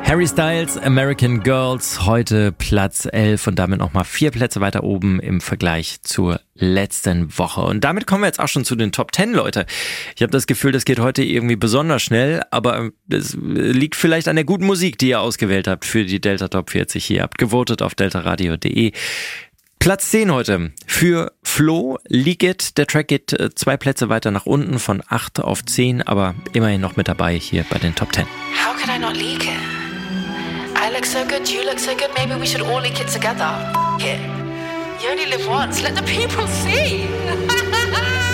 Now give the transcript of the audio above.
Harry Styles, American Girls, heute Platz 11 und damit nochmal 4 Plätze weiter oben im Vergleich zur letzten Woche. Und damit kommen wir jetzt auch schon zu den Top 10, Leute. Ich habe das Gefühl, das geht heute irgendwie besonders schnell, aber es liegt vielleicht an der guten Musik, die ihr ausgewählt habt für die Delta Top 40 hier. Habt gewotet auf deltaradio.de. Platz 10 heute für Flo, Leak It. Der Track geht 2 Plätze weiter nach unten von 8 auf 10, aber immerhin noch mit dabei hier bei den Top 10. How could I not leak it? I look so good, you look so good, maybe we should all leak it together. F*** it. You only live once, let the people see.